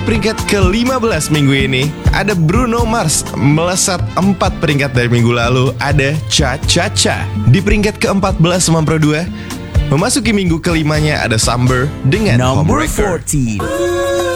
peringkat ke-15 minggu ini, ada Bruno Mars melesat 4 peringkat dari minggu lalu. Ada Cha Cha Cha di peringkat ke-14 sama Pro 2. Memasuki minggu kelimanya ada Samber dengan Number Homebreaker. 14.